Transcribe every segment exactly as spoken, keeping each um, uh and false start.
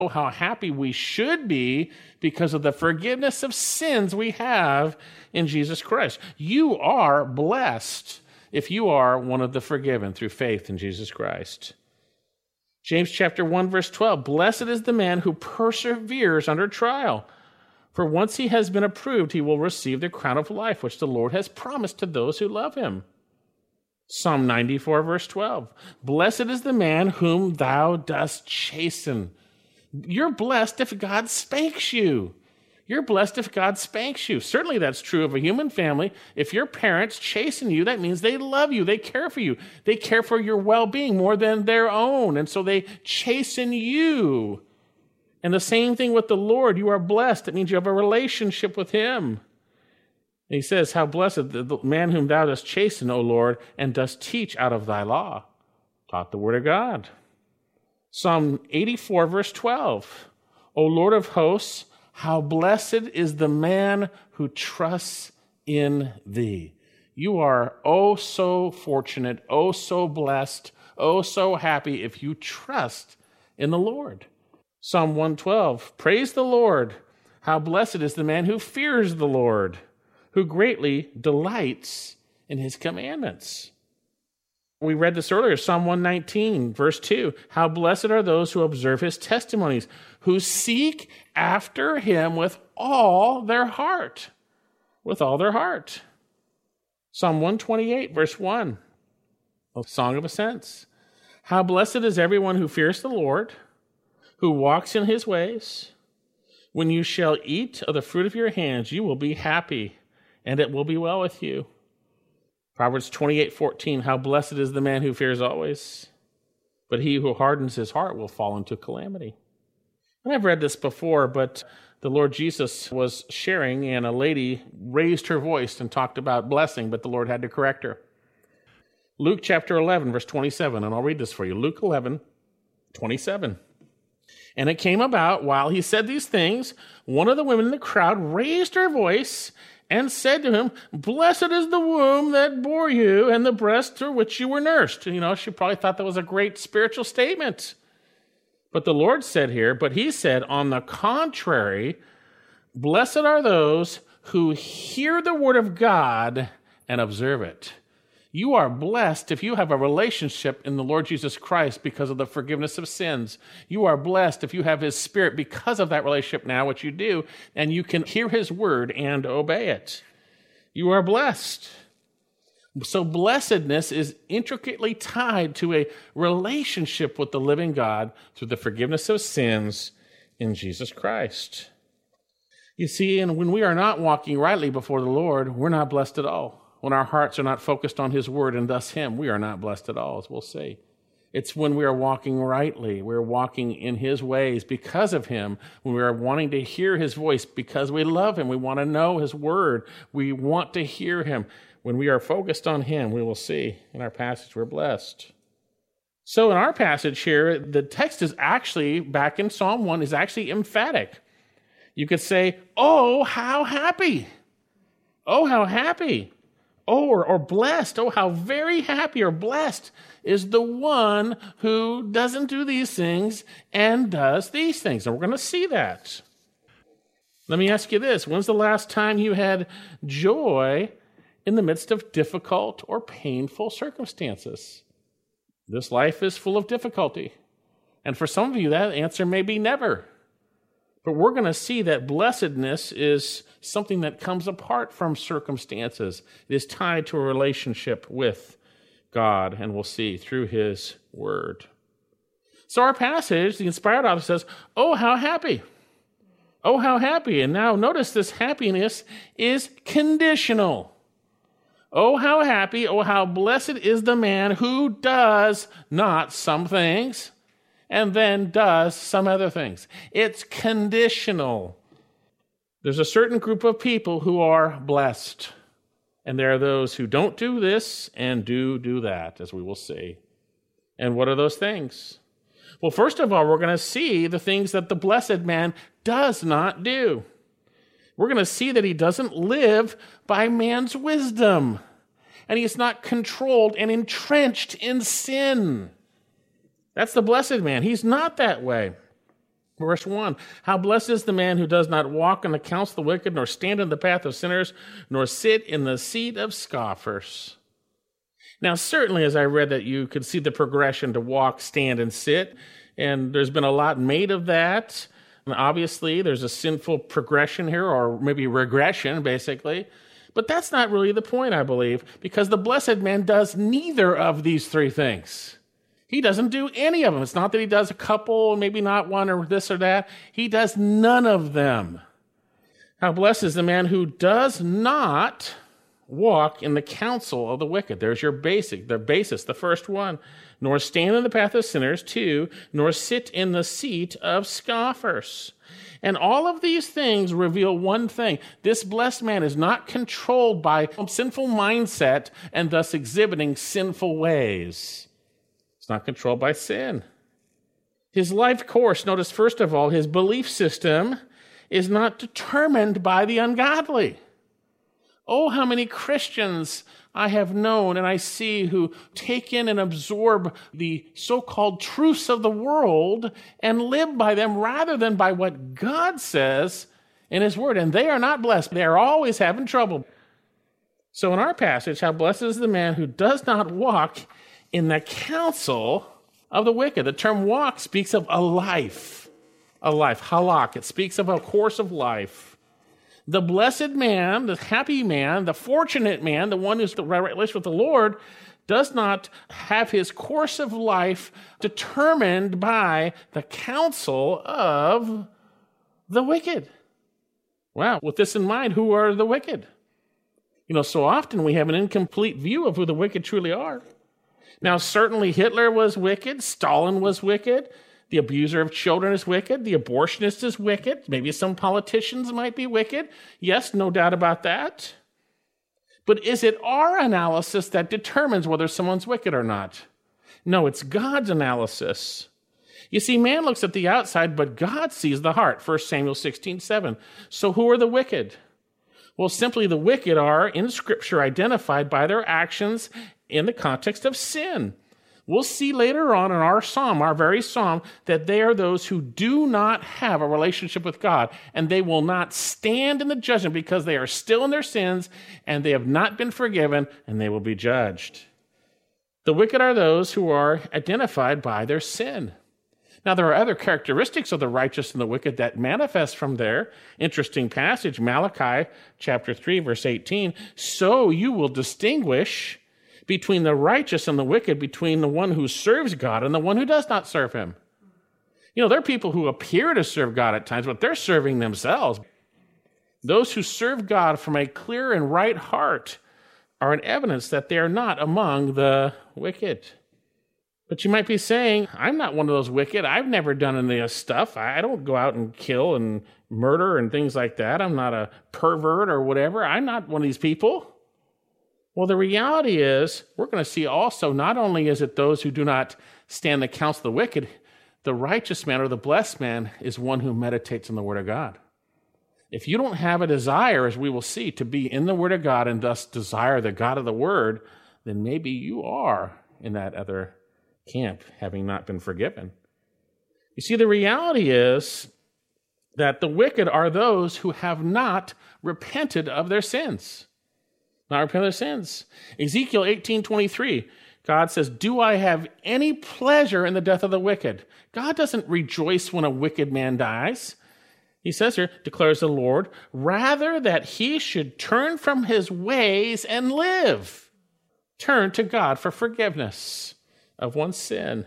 Oh, how happy we should be because of the forgiveness of sins we have in Jesus Christ. You are blessed if you are one of the forgiven through faith in Jesus Christ. James chapter one, verse twelve, blessed is the man who perseveres under trial. For once he has been approved, he will receive the crown of life, which the Lord has promised to those who love him. Psalm ninety-four, verse twelve, blessed is the man whom thou dost chasten. You're blessed if God spanks you. You're blessed if God spanks you. Certainly that's true of a human family. If your parents chasten you, that means they love you. They care for you. They care for your well-being more than their own. And so they chasten you. And the same thing with the Lord. You are blessed. It means you have a relationship with him. And he says, how blessed the man whom thou dost chasten, O Lord, and dost teach out of thy law. Taught the word of God. Psalm eighty-four, verse twelve, O Lord of hosts, how blessed is the man who trusts in thee. You are oh so fortunate, oh so blessed, oh so happy if you trust in the Lord. Psalm one twelve, praise the Lord, how blessed is the man who fears the Lord, who greatly delights in his commandments. We read this earlier, Psalm one nineteen, verse two. How blessed are those who observe his testimonies, who seek after him with all their heart. With all their heart. Psalm one twenty-eight, verse one. A song of ascents. How blessed is everyone who fears the Lord, who walks in his ways. When you shall eat of the fruit of your hands, you will be happy, and it will be well with you. Proverbs twenty-eight fourteen, how blessed is the man who fears always, but he who hardens his heart will fall into calamity. And I've read this before, but the Lord Jesus was sharing, and a lady raised her voice and talked about blessing, but the Lord had to correct her. Luke chapter eleven, verse twenty-seven, and I'll read this for you. Luke eleven, twenty-seven. And it came about, while he said these things, one of the women in the crowd raised her voice and said to him, blessed is the womb that bore you and the breast through which you were nursed. You know, she probably thought that was a great spiritual statement. But the Lord said here, but he said, on the contrary, blessed are those who hear the word of God and observe it. You are blessed if you have a relationship in the Lord Jesus Christ because of the forgiveness of sins. You are blessed if you have his Spirit because of that relationship now, which you do, and you can hear his word and obey it. You are blessed. So blessedness is intricately tied to a relationship with the living God through the forgiveness of sins in Jesus Christ. You see, and when we are not walking rightly before the Lord, we're not blessed at all. When our hearts are not focused on his word and thus him, we are not blessed at all, as we'll see. It's when we are walking rightly, we're walking in his ways because of him, when we are wanting to hear his voice because we love him, we want to know his word, we want to hear him. When we are focused on him, we will see in our passage we're blessed. So in our passage here, the text is actually, back in Psalm one, is actually emphatic. You could say, oh, how happy. Oh, how happy. Oh, or, or blessed. Oh, how very happy or blessed is the one who doesn't do these things and does these things. And we're going to see that. Let me ask you this. When's the last time you had joy in the midst of difficult or painful circumstances? This life is full of difficulty. And for some of you, that answer may be never. But we're going to see that blessedness is something that comes apart from circumstances. It is tied to a relationship with God, and we'll see through his word. So our passage, the inspired author says, oh, how happy. Oh, how happy. And now notice this happiness is conditional. Oh, how happy. Oh, how blessed is the man who does not some things and then does some other things. It's conditional. There's a certain group of people who are blessed, and there are those who don't do this and do do that, as we will see. And what are those things? Well, first of all, we're going to see the things that the blessed man does not do. We're going to see that he doesn't live by man's wisdom, and he's not controlled and entrenched in sin. That's the blessed man. He's not that way. Verse one, how blessed is the man who does not walk in the counsel of the wicked, nor stand in the path of sinners, nor sit in the seat of scoffers. Now, certainly, as I read that, you could see the progression to walk, stand, and sit, and there's been a lot made of that. And obviously, there's a sinful progression here, or maybe regression, basically. But that's not really the point, I believe, because the blessed man does neither of these three things. He doesn't do any of them. It's not that he does a couple, maybe not one or this or that. He does none of them. How blessed is the man who does not walk in the counsel of the wicked. There's your basic, the basis, the first one. Nor stand in the path of sinners, two, nor sit in the seat of scoffers. And all of these things reveal one thing. This blessed man is not controlled by a sinful mindset and thus exhibiting sinful ways. It's not controlled by sin. His life course, notice first of all, his belief system is not determined by the ungodly. Oh, how many Christians I have known and I see who take in and absorb the so-called truths of the world and live by them rather than by what God says in his word. And they are not blessed. They are always having trouble. So in our passage, how blessed is the man who does not walk in the counsel of the wicked. The term walk speaks of a life, a life, halak. It speaks of a course of life. The blessed man, the happy man, the fortunate man, the one who's in the right relationship with the Lord, does not have his course of life determined by the counsel of the wicked. Wow, with this in mind, who are the wicked? You know, so often we have an incomplete view of who the wicked truly are. Now, certainly Hitler was wicked, Stalin was wicked, the abuser of children is wicked, the abortionist is wicked, maybe some politicians might be wicked. Yes, no doubt about that. But is it our analysis that determines whether someone's wicked or not? No, it's God's analysis. You see, man looks at the outside, but God sees the heart, First Samuel sixteen seven. So who are the wicked? Well, simply the wicked are, in Scripture, identified by their actions in the context of sin. We'll see later on in our psalm, our very psalm, that they are those who do not have a relationship with God, and they will not stand in the judgment because they are still in their sins, and they have not been forgiven, and they will be judged. The wicked are those who are identified by their sin. Now, there are other characteristics of the righteous and the wicked that manifest from there. Interesting passage, Malachi chapter three, verse eighteen. So you will distinguish between the righteous and the wicked, between the one who serves God and the one who does not serve him. You know, there are people who appear to serve God at times, but they're serving themselves. Those who serve God from a clear and right heart are an evidence that they are not among the wicked. But you might be saying, I'm not one of those wicked. I've never done any of this stuff. I don't go out and kill and murder and things like that. I'm not a pervert or whatever. I'm not one of these people. Well, the reality is, we're going to see also, not only is it those who do not stand the counsel of the wicked, the righteous man or the blessed man is one who meditates on the Word of God. If you don't have a desire, as we will see, to be in the Word of God and thus desire the God of the Word, then maybe you are in that other camp, having not been forgiven. You see, the reality is that the wicked are those who have not repented of their sins. Not repent of their sins. Ezekiel eighteen twenty-three, God says, do I have any pleasure in the death of the wicked? God doesn't rejoice when a wicked man dies. He says here, declares the Lord, rather that he should turn from his ways and live. Turn to God for forgiveness of one's sin.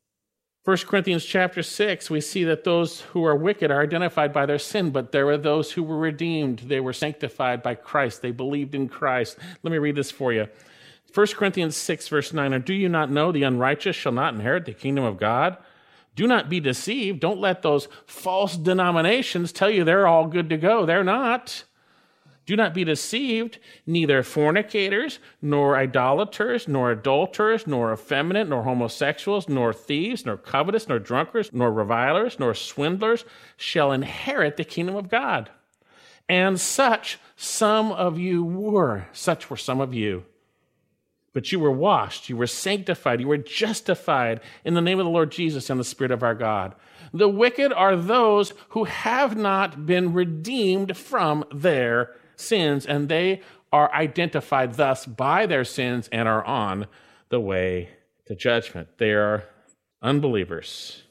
First Corinthians chapter six, we see that those who are wicked are identified by their sin, but there are those who were redeemed. They were sanctified by Christ. They believed in Christ. Let me read this for you. First Corinthians six, verse nine, or do you not know the unrighteous shall not inherit the kingdom of God? Do not be deceived. Don't let those false denominations tell you they're all good to go. They're not. Do not be deceived, neither fornicators, nor idolaters, nor adulterers, nor effeminate, nor homosexuals, nor thieves, nor covetous, nor drunkards, nor revilers, nor swindlers shall inherit the kingdom of God. And such some of you were. Such were some of you. But you were washed, you were sanctified, you were justified in the name of the Lord Jesus and the Spirit of our God. The wicked are those who have not been redeemed from their sins, and they are identified thus by their sins and are on the way to judgment. They are unbelievers.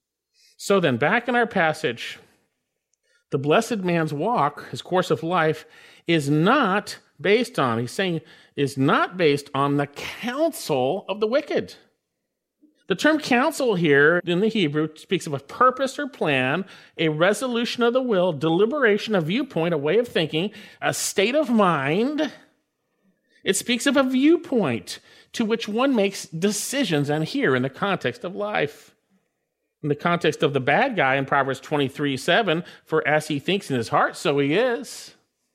So then, back in our passage, the blessed man's walk, his course of life, is not based on, he's saying, is not based on the counsel of the wicked. The term counsel here in the Hebrew speaks of a purpose or plan, a resolution of the will, deliberation, a viewpoint, a way of thinking, a state of mind. It speaks of a viewpoint to which one makes decisions, and here in the context of life. In the context of the bad guy in Proverbs twenty-three seven, for as he thinks in his heart, so he is.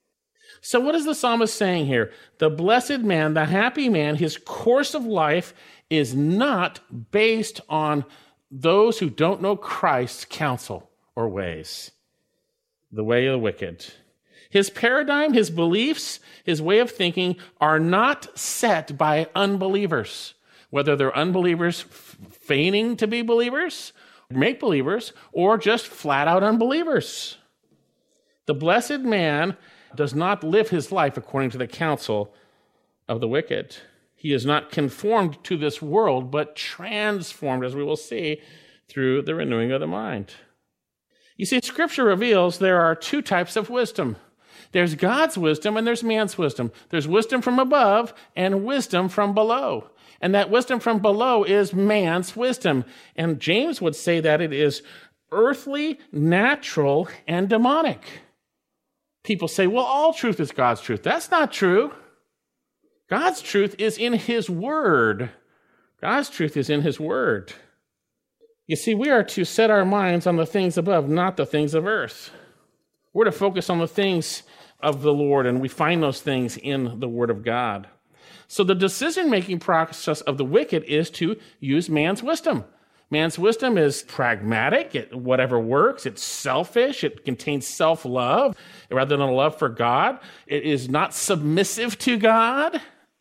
So what is the psalmist saying here? The blessed man, the happy man, his course of life is not based on those who don't know Christ's counsel or ways, the way of the wicked. His paradigm, his beliefs, his way of thinking are not set by unbelievers, whether they're unbelievers feigning to be believers, make believers, or just flat out unbelievers. The blessed man does not live his life according to the counsel of the wicked. He is not conformed to this world, but transformed, as we will see, through the renewing of the mind. You see, Scripture reveals there are two types of wisdom. There's God's wisdom and there's man's wisdom. There's wisdom from above and wisdom from below. And that wisdom from below is man's wisdom. And James would say that it is earthly, natural, and demonic. People say, well, all truth is God's truth. That's not true. God's truth is in his word. God's truth is in his word. You see, we are to set our minds on the things above, not the things of earth. We're to focus on the things of the Lord, and we find those things in the word of God. So the decision-making process of the wicked is to use man's wisdom. Man's wisdom is pragmatic, it, whatever works, it's selfish, it contains self-love rather than a love for God. It is not submissive to God.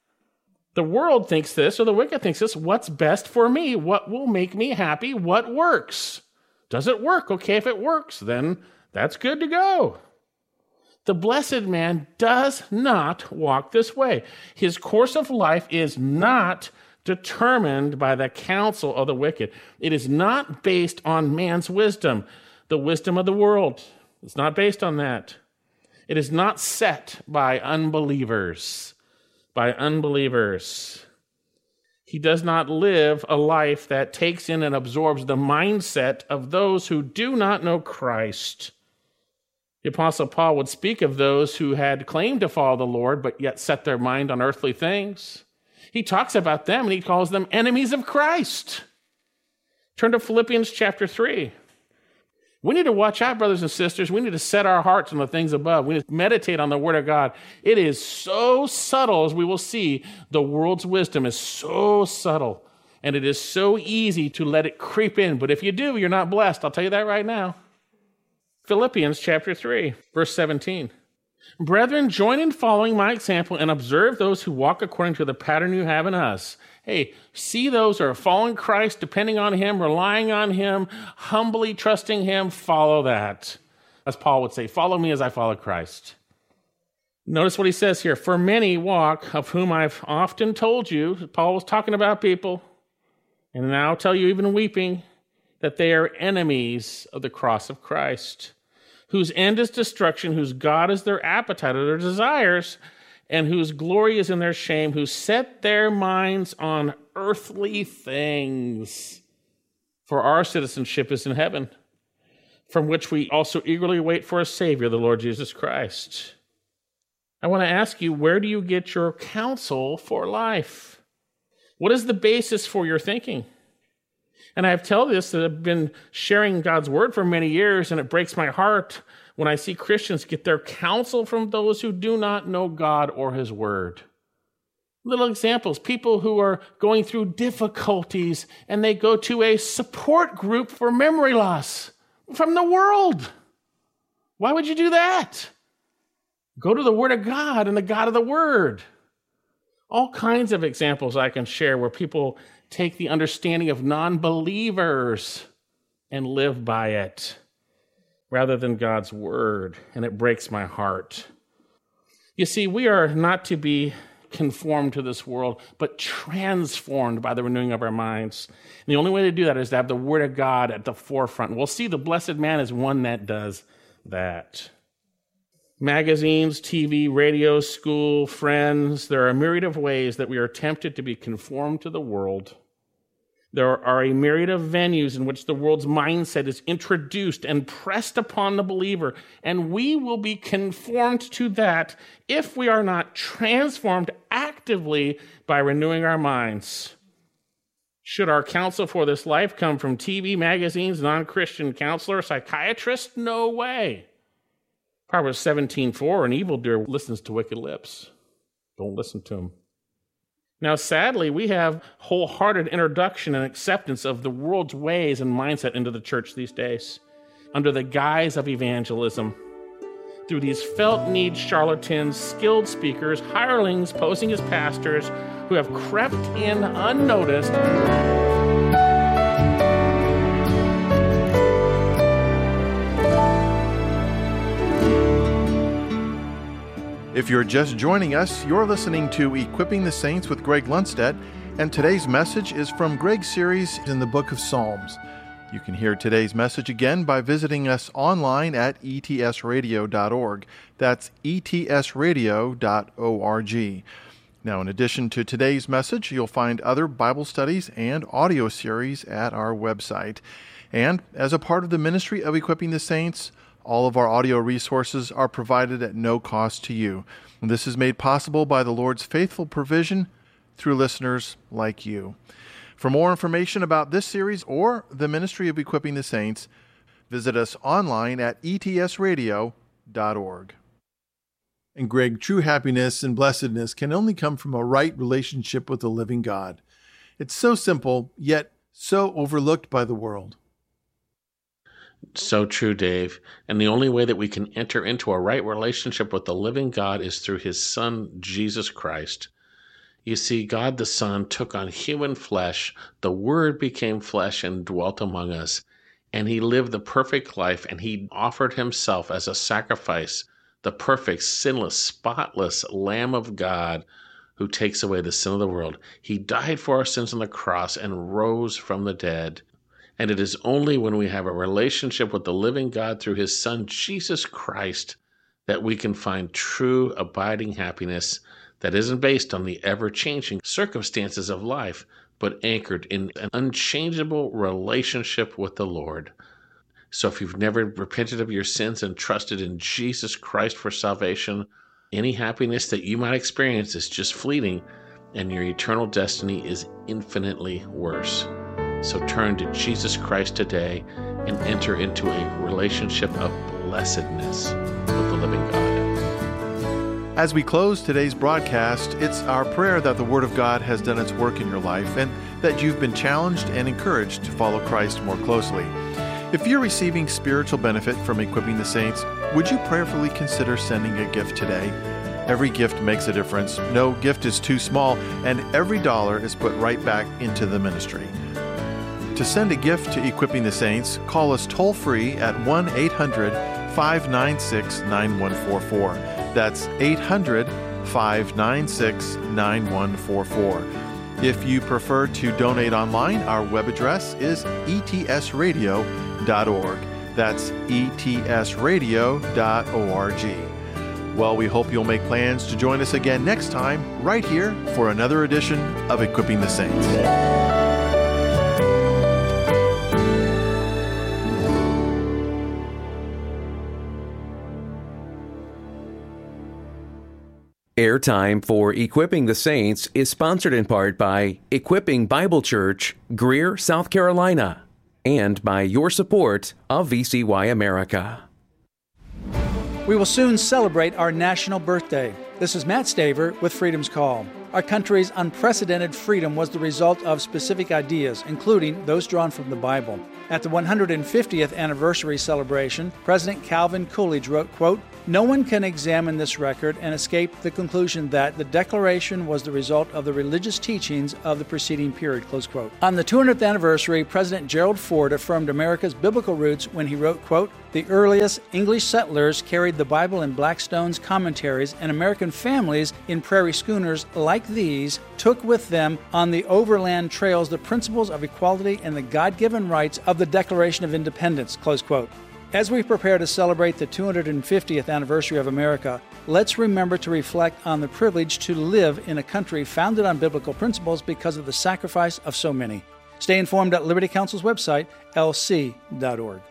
The world thinks this, or the wicked thinks this, what's best for me? What will make me happy? What works? Does it work? Okay, if it works, then that's good to go. The blessed man does not walk this way. His course of life is not determined by the counsel of the wicked. It is not based on man's wisdom, the wisdom of the world. It's not based on that. It is not set by unbelievers, by unbelievers. He does not live a life that takes in and absorbs the mindset of those who do not know Christ. The Apostle Paul would speak of those who had claimed to follow the Lord, but yet set their mind on earthly things. He talks about them and he calls them enemies of Christ. Turn to Philippians chapter three. We need to watch out, brothers and sisters. We need to set our hearts on the things above. We need to meditate on the word of God. It is so subtle, as we will see. The world's wisdom is so subtle, and it is so easy to let it creep in. But if you do, you're not blessed. I'll tell you that right now. Philippians chapter three, verse seventeen. Brethren, join in following my example and observe those who walk according to the pattern you have in us. Hey, see those who are following Christ, depending on him, relying on him, humbly trusting him, follow that. As Paul would say, follow me as I follow Christ. Notice what he says here. For many walk, of whom I've often told you, Paul was talking about people, and now I'll tell you even weeping, that they are enemies of the cross of Christ, whose end is destruction, whose God is their appetite or their desires, and whose glory is in their shame, who set their minds on earthly things. For our citizenship is in heaven, from which we also eagerly wait for a Savior, the Lord Jesus Christ. I want to ask you, where do you get your counsel for life? What is the basis for your thinking? And I have told this that I've been sharing God's word for many years, and it breaks my heart when I see Christians get their counsel from those who do not know God or his word. Little examples, people who are going through difficulties and they go to a support group for memory loss from the world. Why would you do that? Go to the word of God and the God of the word. All kinds of examples I can share where people take the understanding of non-believers and live by it rather than God's word, and it breaks my heart. You see, we are not to be conformed to this world, but transformed by the renewing of our minds. And the only way to do that is to have the Word of God at the forefront. We'll see the blessed man is one that does that. Magazines, T V, radio, school, friends, there are a myriad of ways that we are tempted to be conformed to the world. There are a myriad of venues in which the world's mindset is introduced and pressed upon the believer, and we will be conformed to that if we are not transformed actively by renewing our minds. Should our counsel for this life come from T V, magazines, non-Christian counselor, psychiatrist? No way. Proverbs seventeen four, an evildoer listens to wicked lips. Don't listen to him. Now, sadly, we have wholehearted introduction and acceptance of the world's ways and mindset into the church these days, under the guise of evangelism. Through these felt need charlatans, skilled speakers, hirelings posing as pastors who have crept in unnoticed. If you're just joining us, you're listening to Equipping the Saints with Greg Lundstedt, and today's message is from Greg's series in the book of Psalms. You can hear today's message again by visiting us online at e t s radio dot org. That's e t s radio dot org. Now, in addition to today's message, you'll find other Bible studies and audio series at our website. And as a part of the ministry of Equipping the Saints, all of our audio resources are provided at no cost to you. And this is made possible by the Lord's faithful provision through listeners like you. For more information about this series or the ministry of Equipping the Saints, visit us online at e t s radio dot org. And Greg, true happiness and blessedness can only come from a right relationship with the living God. It's so simple, yet so overlooked by the world. So true, Dave. And the only way that we can enter into a right relationship with the living God is through his Son, Jesus Christ. You see, God the Son took on human flesh, the Word became flesh and dwelt among us, and he lived the perfect life, and he offered himself as a sacrifice, the perfect, sinless, spotless Lamb of God who takes away the sin of the world. He died for our sins on the cross and rose from the dead. And it is only when we have a relationship with the living God through his Son, Jesus Christ, that we can find true abiding happiness that isn't based on the ever-changing circumstances of life, but anchored in an unchangeable relationship with the Lord. So if you've never repented of your sins and trusted in Jesus Christ for salvation, any happiness that you might experience is just fleeting, and your eternal destiny is infinitely worse. So turn to Jesus Christ today and enter into a relationship of blessedness with the living God. As we close today's broadcast, it's our prayer that the Word of God has done its work in your life and that you've been challenged and encouraged to follow Christ more closely. If you're receiving spiritual benefit from Equipping the Saints, would you prayerfully consider sending a gift today? Every gift makes a difference. No gift is too small, and every dollar is put right back into the ministry. To send a gift to Equipping the Saints, call us toll-free at one eight hundred five nine six nine one four four. That's eight hundred five nine six nine one four four. If you prefer to donate online, our web address is e t s radio dot org. That's e t s radio dot org. Well, we hope you'll make plans to join us again next time, right here, for another edition of Equipping the Saints. Airtime for Equipping the Saints is sponsored in part by Equipping Bible Church, Greer, South Carolina, and by your support of V C Y America. We will soon celebrate our national birthday. This is Matt Staver with Freedom's Call. Our country's unprecedented freedom was the result of specific ideas, including those drawn from the Bible. At the one hundred fiftieth anniversary celebration, President Calvin Coolidge wrote, quote, No one can examine this record and escape the conclusion that the Declaration was the result of the religious teachings of the preceding period, close quote. On the two hundredth anniversary, President Gerald Ford affirmed America's biblical roots when he wrote, quote, "The earliest English settlers carried the Bible in Blackstone's commentaries, and American families in prairie schooners like these took with them on the overland trails the principles of equality and the God-given rights of the Declaration of Independence," close quote. As we prepare to celebrate the two hundred fiftieth anniversary of America, let's remember to reflect on the privilege to live in a country founded on biblical principles because of the sacrifice of so many. Stay informed at Liberty Counsel's website, L C dot org.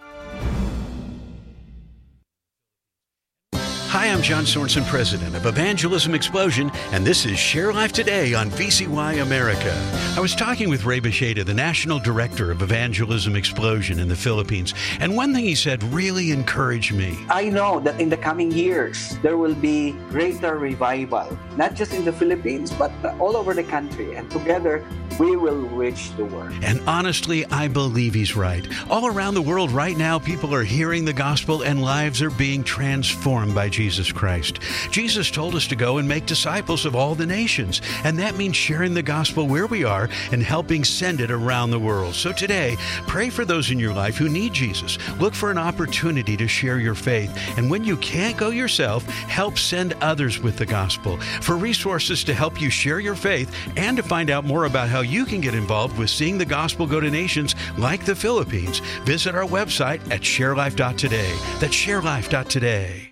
Hi, I'm John Sorensen, president of Evangelism Explosion, and this is Share Life Today on V C Y America. I was talking with Ray Becheda, the national director of Evangelism Explosion in the Philippines, and one thing he said really encouraged me. I know that in the coming years, there will be greater revival, not just in the Philippines, but all over the country, and together we will reach the world. And honestly, I believe he's right. All around the world right now, people are hearing the gospel and lives are being transformed by Jesus Christ. Jesus told us to go and make disciples of all the nations, and that means sharing the gospel where we are and helping send it around the world. So today, pray for those in your life who need Jesus. Look for an opportunity to share your faith, and when you can't go yourself, help send others with the gospel. For resources to help you share your faith and to find out more about how you can get involved with seeing the gospel go to nations like the Philippines, visit our website at share life dot today. That's share life dot today.